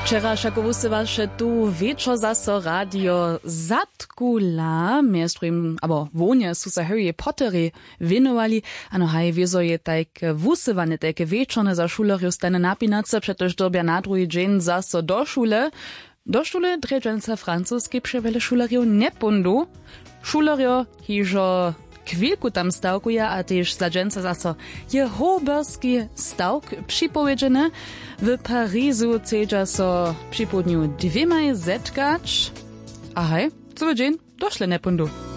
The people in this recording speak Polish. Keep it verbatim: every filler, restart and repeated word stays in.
Wczera však wusywaše tu wieczor zaso radio Zatkula, miestrim, abo wonie su se Harry Pottery winowali, ano haj wieso je tak wusywane, takie wieczorne za šulerju stane napinace, przetoż dobia na drugi dzień zaso do szule. Do szule dreżence francuski przewele šulerju nie pundu. Šulerjo hižo chwilku tam stawkuje, a też za dżęce zaso je hoberski stawk przypowiedziane. W Parizu cedza so przy południu dwiemaj zetkać. Ahaj, co dzień doszle nie pundu.